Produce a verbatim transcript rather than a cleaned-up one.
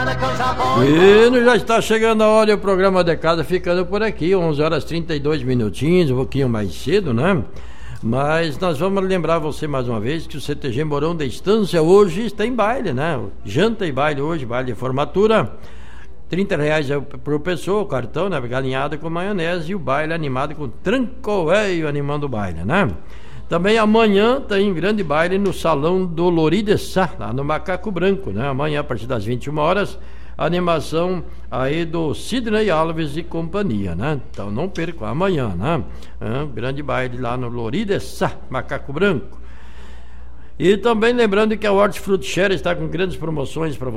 E já está chegando a hora, o programa de casa ficando por aqui, onze horas e trinta e dois minutinhos, um pouquinho mais cedo, né? Mas nós vamos lembrar você mais uma vez que o C T G Morão da Estância hoje está em baile, né? Janta e baile hoje, baile de formatura. trinta reais por pessoa, o cartão, né? Galinhada com maionese e o baile animado com tranco velho animando o baile, né? Também amanhã tem grande baile no Salão do Lori Sá, lá no Macaco Branco, né? Amanhã, a partir das vinte e uma horas, a animação aí do Sidney Alves e companhia, né? Então não percam, amanhã, né? É, grande baile lá no Lori Sá, Macaco Branco. E também lembrando que a Hortifruti Share está com grandes promoções para